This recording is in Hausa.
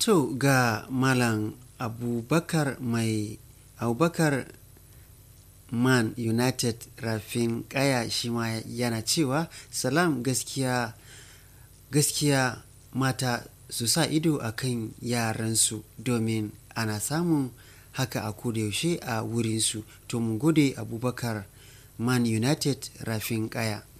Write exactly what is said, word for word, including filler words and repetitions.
To ga Malam Abubakar mai Abubakar Man United Rafin Kaya shi ma yana cewa salam gaskiya gaskiya mata su sa ido a kan yaransu domin ana samun haka a kodayaushe a wurinsu. To mun gode Abubakar Man United Rafin Kaya.